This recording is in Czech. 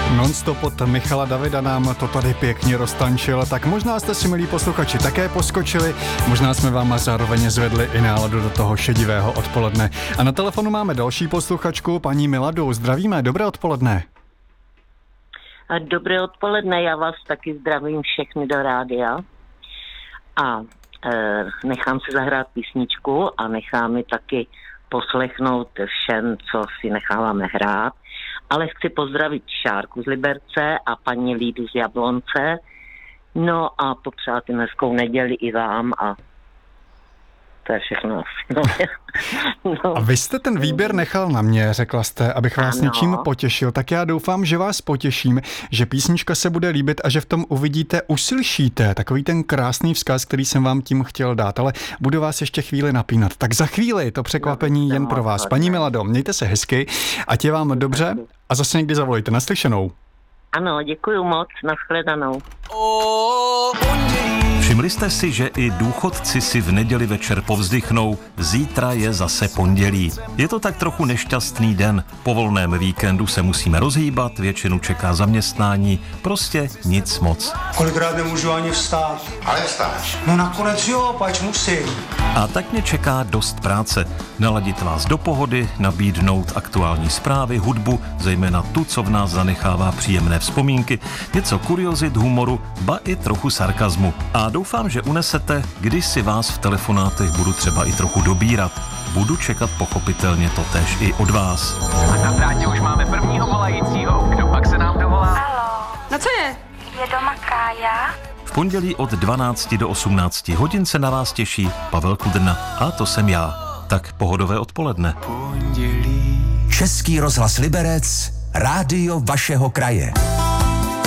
Non-stop od Michala Davida nám to tady pěkně roztančil, tak možná jste si, milí posluchači, také poskočili, možná jsme vám zároveň zvedli i náladu do toho šedivého odpoledne. A na telefonu máme další posluchačku, paní Miladu. Zdravíme, dobré odpoledne. Dobré odpoledne, já vás taky zdravím všechny do rádia. A nechám si zahrát písničku a nechám mi taky poslechnout všem, co si necháváme hrát. Ale chci pozdravit Šárku z Liberce a paní Lídu z Jablonce. No a popřát hezkou neděli i vám a to je všechno. No. A vy jste ten výběr nechal na mě, řekla jste, abych vás něčím potěšil, tak já doufám, že vás potěším, že písnička se bude líbit a že v tom uvidíte, uslyšíte takový ten krásný vzkaz, který jsem vám tím chtěl dát, ale budu vás ještě chvíli napínat. Tak za chvíli to překvapení jen pro vás. Paní Milado, mějte se hezky, ať je vám dobře a zase někdy zavolejte. Naslyšenou. Ano, děkuju moc, nashledanou. Všimli jste si, že i důchodci si v neděli večer povzdychnou, zítra je zase pondělí. Je to tak trochu nešťastný den. Po volném víkendu se musíme rozhýbat, většinu čeká zaměstnání, prostě nic moc. Kolikrát nemůžu ani vstát. Ale vstáš. No nakonec jo, pač musím. A tak mě čeká dost práce. Naladit vás do pohody, nabídnout aktuální zprávy, hudbu, zejména tu, co v nás zanechává příjemné vzpomínky, něco kuriozit, humoru, ba i trochu sarkazmu. A doufám, že unesete, když si vás v telefonátech budu třeba i trochu dobírat. Budu čekat pochopitelně totéž i od vás. A na drátě už máme prvního volajícího. Kdo pak se nám dovolá? Haló. No co je? Je doma Kája? V pondělí od 12 do 18 hodin se na vás těší Pavel Kudrna. A to jsem já. Tak pohodové odpoledne. Pondělí. Český rozhlas Liberec, rádio vašeho kraje.